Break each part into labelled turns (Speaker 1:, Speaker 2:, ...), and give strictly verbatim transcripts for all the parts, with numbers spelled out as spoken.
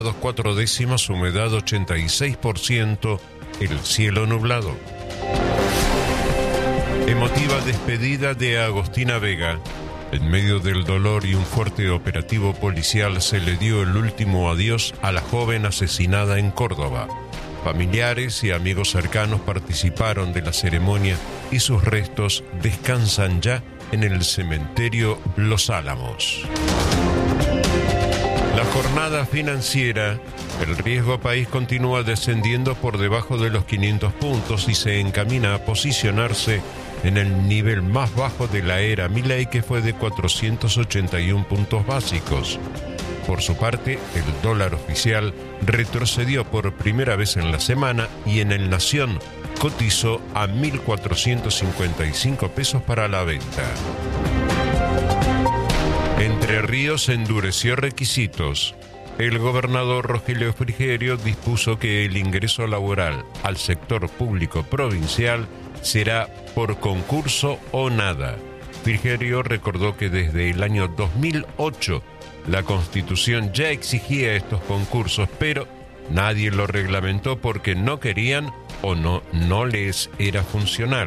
Speaker 1: cuatro décimas, humedad ochenta y seis por ciento, el cielo nublado. Emotiva despedida de Agostina Vega. En medio del dolor y un fuerte operativo policial se le dio el último adiós a la joven asesinada en Córdoba. Familiares y amigos cercanos participaron de la ceremonia y sus restos descansan ya en el cementerio Los Álamos. La jornada financiera. El riesgo país continúa descendiendo por debajo de los quinientos puntos y se encamina a posicionarse en el nivel más bajo de la era Milei, que fue de cuatrocientos ochenta y uno puntos básicos. Por su parte, el dólar oficial retrocedió por primera vez en la semana y en el Nación cotizó a mil cuatrocientos cincuenta y cinco pesos para la venta. Entre Ríos endureció requisitos. El gobernador Rogelio Frigerio dispuso que el ingreso laboral al sector público provincial será por concurso o nada. Frigerio recordó que desde el año dos mil ocho la Constitución ya exigía estos concursos, pero nadie lo reglamentó porque no querían o no, no les era funcional.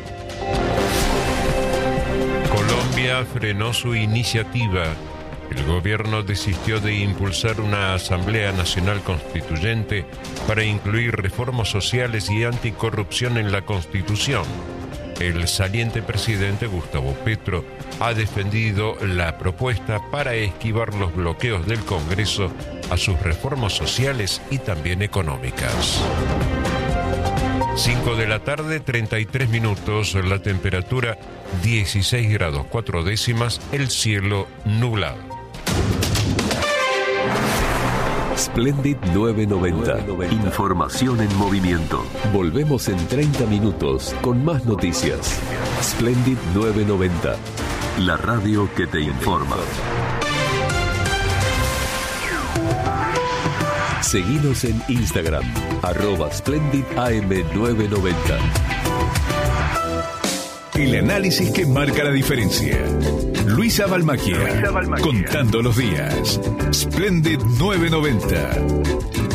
Speaker 1: Colombia frenó su iniciativa. El gobierno desistió de impulsar una Asamblea Nacional Constituyente para incluir reformas sociales y anticorrupción en la Constitución. El saliente presidente Gustavo Petro ha defendido la propuesta para esquivar los bloqueos del Congreso a sus reformas sociales y también económicas. cinco de la tarde, treinta y tres minutos, la temperatura dieciséis grados cuatro décimas, el cielo nublado.
Speaker 2: Splendid novecientos noventa. Información en movimiento. Volvemos en treinta minutos con más noticias. Splendid novecientos noventa. La radio que te informa. Seguinos en Instagram, arroba Splendid A M novecientos noventa.
Speaker 3: El análisis que marca la diferencia. Luisa Balmacchia, contando los días. Splendid novecientos noventa.